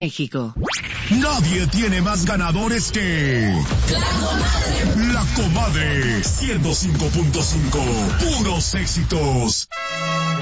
México. Nadie tiene más ganadores que La Comadre 105.5. Puros éxitos.